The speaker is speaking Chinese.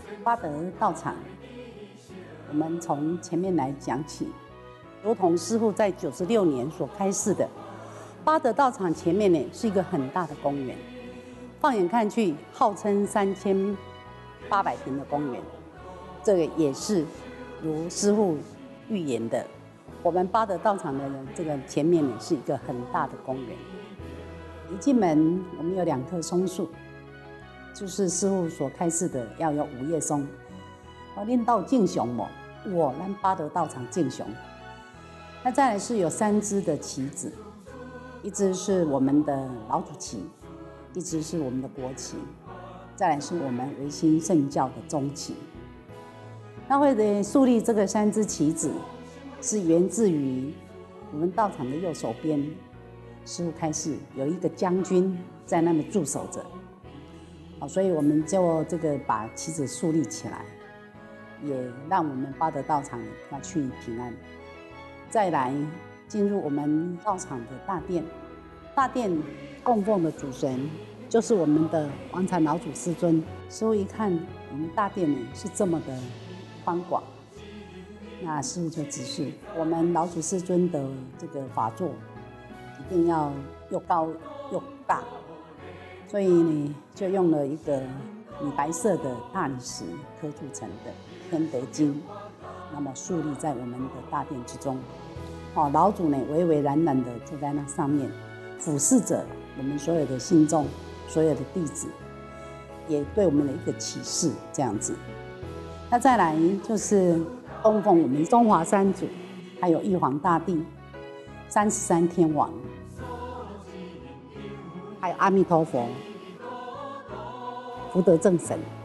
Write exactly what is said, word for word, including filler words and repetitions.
八德道场，我们从前面来讲起，如同师父在九十六年所开示的，八德道场前面呢是一个很大的公园，放眼看去，号称三千八百平的公园，这个也是如师父预言的，我们八德道场的这个前面呢是一个很大的公园。一进门，我们有两棵松树，就是师父所开示的要有五叶松。我念到敬雄mo，我咱八德道场敬雄。那再来是有三支的旗子，一支是我们的老祖旗，一支是我们的国旗，再来是我们维新圣教的宗旗。那会的树立这个三支旗子，是源自于我们道场的右手边，师父开示有一个将军在那里驻守着，好，所以我们就这个把旗子树立起来，也让我们八德道场要去平安。再来进入我们道场的大殿，大殿供奉的主神就是我们的王禅老祖师尊。师父一看我们大殿呢是这么的宽广，那师父就指示我们老祖师尊的这个法座一定要又高又大，所以呢就用了一个米白色的大理石刻铸成的天德经，那么树立在我们的大殿之中。哦，老祖呢巍巍然然的坐在那上面，俯视着我们所有的信众、所有的弟子，也对我们的一个启示，这样子。那再来就是供奉我们中华三祖，还有玉皇大帝、三十三天王，还有阿弥陀佛、福德正神。